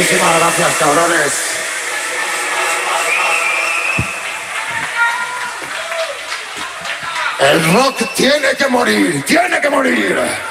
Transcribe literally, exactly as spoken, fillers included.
Muchísimas gracias, cabrones. El rock tiene que morir, tiene que morir.